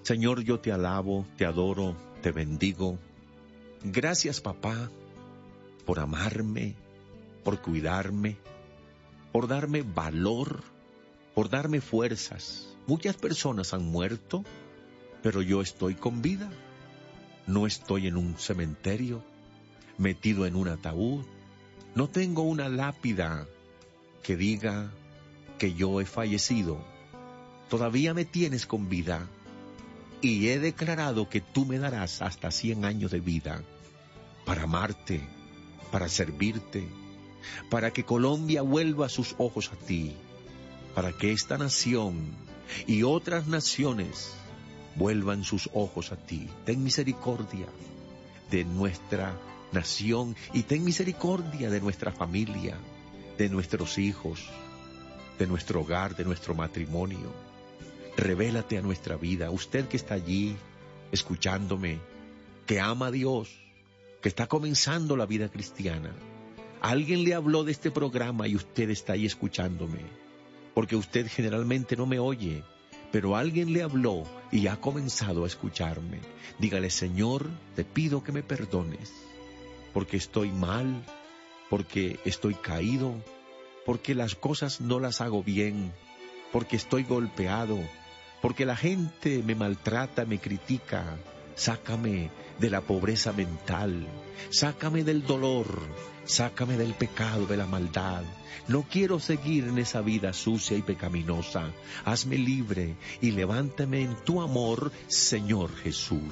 Señor, yo te alabo, te adoro, te bendigo. Gracias, papá, por amarme, por cuidarme, por darme valor, por darme fuerzas. Muchas personas han muerto, pero yo estoy con vida. No estoy en un cementerio, metido en un ataúd. No tengo una lápida que diga que yo he fallecido. Todavía me tienes con vida y he declarado que tú me darás hasta 100 años de vida para amarte, para servirte, para que Colombia vuelva sus ojos a ti, para que esta nación y otras naciones vuelvan sus ojos a ti. Ten misericordia de nuestra nación y ten misericordia de nuestra familia, de nuestros hijos, de nuestro hogar, de nuestro matrimonio. Revélate a nuestra vida. Usted que está allí escuchándome, que ama a Dios, que está comenzando la vida cristiana. Alguien le habló de este programa y usted está ahí escuchándome, porque usted generalmente no me oye, pero alguien le habló y ha comenzado a escucharme. Dígale: Señor, te pido que me perdones, porque estoy mal, porque estoy caído, porque las cosas no las hago bien, porque estoy golpeado, porque la gente me maltrata, me critica. Sácame de la pobreza mental, sácame del dolor, sácame del pecado, de la maldad. No quiero seguir en esa vida sucia y pecaminosa. Hazme libre y levántame en tu amor, Señor Jesús.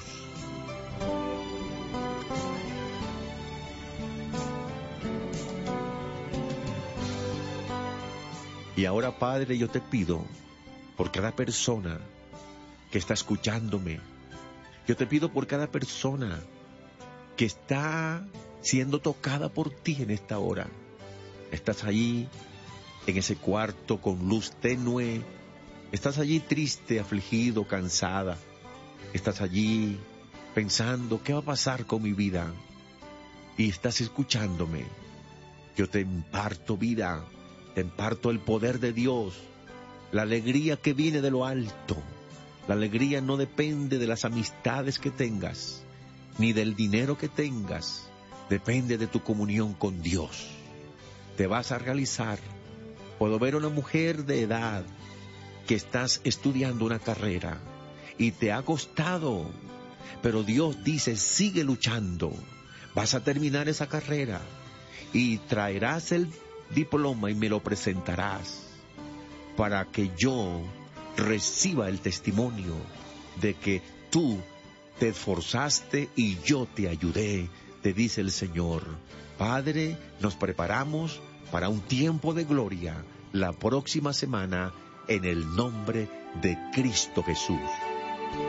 Y ahora, Padre, yo te pido por cada persona que está escuchándome. Yo te pido por cada persona que está siendo tocada por ti en esta hora. Estás allí en ese cuarto con luz tenue. Estás allí triste, afligido, cansada. Estás allí pensando: ¿qué va a pasar con mi vida? Y estás escuchándome. Yo te imparto vida, te imparto el poder de Dios, la alegría que viene de lo alto. La alegría no depende de las amistades que tengas, ni del dinero que tengas. Depende de tu comunión con Dios. Te vas a realizar. Puedo ver a una mujer de edad que estás estudiando una carrera y te ha costado, pero Dios dice: sigue luchando. Vas a terminar esa carrera y traerás el diploma y me lo presentarás para que yo reciba el testimonio de que tú te esforzaste y yo te ayudé, te dice el Señor. Padre, nos preparamos para un tiempo de gloria la próxima semana en el nombre de Cristo Jesús.